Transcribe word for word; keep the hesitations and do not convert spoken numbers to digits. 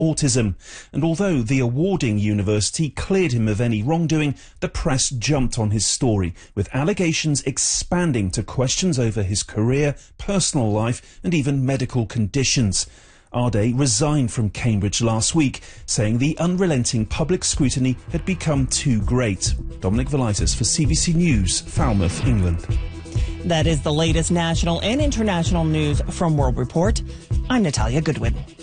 autism. And although the awarding university cleared him of any wrongdoing, the press jumped on his story, with allegations expanding to questions over his career, personal life and even medical conditions. Ardé resigned from Cambridge last week, saying the unrelenting public scrutiny had become too great. Dominic Velitis for C B C News, Falmouth, England. That is the latest national and international news from World Report. I'm Natalia Goodwin.